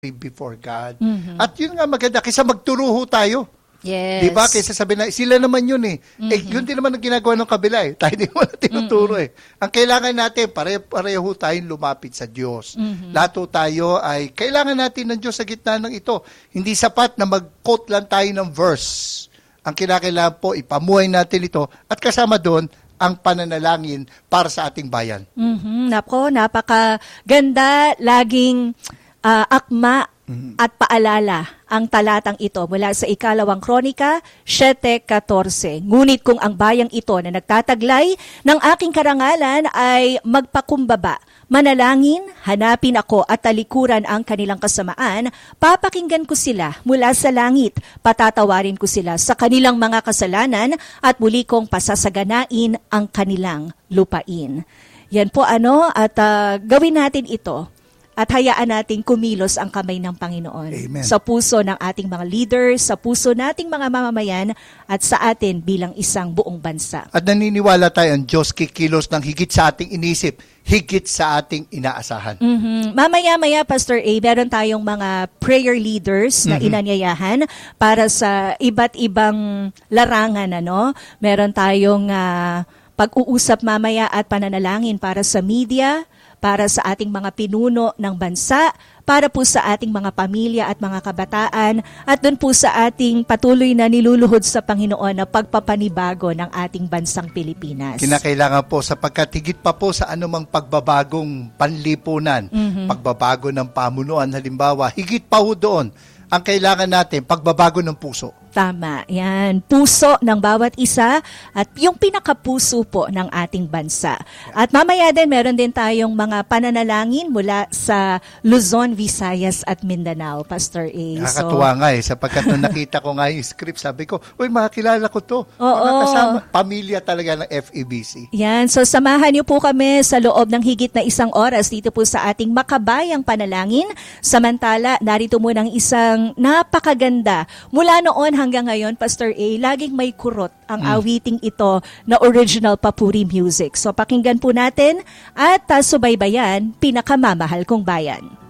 before God. At yun nga maganda, kaysa magturuho tayo. Yes. Diba? Kaysa sabihin na, sila naman yun eh. Yun din naman ang ginagawa ng kabila eh. Tayo din naman ang tinuturo eh. Ang kailangan natin, pareho tayong lumapit sa Diyos. Lato tayo ay, kailangan natin ng Diyos sa gitna ng ito. Hindi sapat na mag-quote lang tayo ng verse. Ang kinakailangan po, ipamuhay natin ito. At kasama doon, ang pananalangin para sa ating bayan. Nako, napakaganda, laging akma at paalala ang talatang ito mula sa 2 Kronika 7:14. Ngunit kung ang bayang ito na nagtataglay ng aking karangalan ay magpakumbaba, manalangin, hanapin ako at talikuran ang kanilang kasamaan, papakinggan ko sila mula sa langit, patatawarin ko sila sa kanilang mga kasalanan at muli kong pasasaganain ang kanilang lupain. Yan po at gawin natin ito. At hayaan nating kumilos ang kamay ng Panginoon. Amen. Sa puso ng ating mga leaders, sa puso nating mga mamamayan, at sa atin bilang isang buong bansa. At naniniwala tayo ang Diyos kikilos ng higit sa ating inisip, higit sa ating inaasahan. Mamaya-maya, Pastor A, meron tayong mga prayer leaders na inanyayahan para sa iba't ibang larangan. Meron tayong pag-uusap mamaya at pananalangin para sa media, para sa ating mga pinuno ng bansa, para po sa ating mga pamilya at mga kabataan, at doon po sa ating patuloy na niluluhod sa Panginoon na pagpapanibago ng ating bansang Pilipinas. Kinakailangan po sapagkat higit pa po sa anumang pagbabagong panlipunan, pagbabago ng pamunuan, halimbawa, higit pa po doon, ang kailangan natin, pagbabago ng puso. Tama, yan. Puso ng bawat isa at yung pinakapuso po ng ating bansa. At mamaya din, meron din tayong mga pananalangin mula sa Luzon, Visayas at Mindanao, Pastor A. Nakakatuwa nga sapagkat nung nakita ko nga yung script, sabi ko, uy, makakilala ko to. Oo. Mga kasama, pamilya talaga ng FEBC. Yan, so samahan niyo po kami sa loob ng higit na 1 oras dito po sa ating makabayang panalangin. Samantala, narito muna ang isang napakaganda. Mula noon hanggang ngayon, Pastor A, laging may kurot ang awiting ito na original Papuri music. So pakinggan po natin at subaybayan, Pinakamamahal kong Bayan.